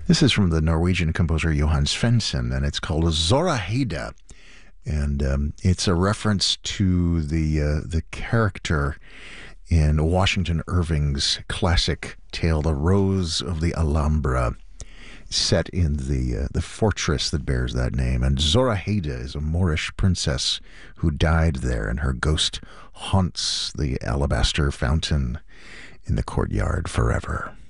This is from the Norwegian composer Johan Svensson, and it's called Zoraheda. And it's a reference to the character in Washington Irving's classic tale, The Rose of the Alhambra, set in the fortress that bears that name. And Zoraheda is a Moorish princess who died there, and her ghost haunts the alabaster fountain in the courtyard forever.